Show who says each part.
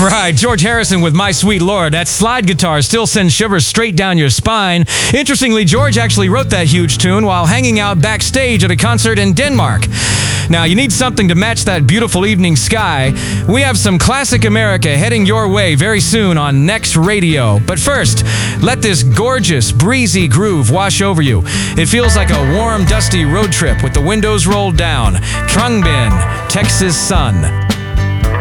Speaker 1: Right, George Harrison with My Sweet Lord. That slide guitar still sends shivers straight down your spine. Interestingly, George actually wrote that huge tune while hanging out backstage at a concert in Denmark. Now, you need something to match that beautiful evening sky. We have some classic America heading your way very soon on Next Radio. But first, let this gorgeous, breezy groove wash over you. It feels like a warm, dusty road trip with the windows rolled down. Trungbin, Texas sun.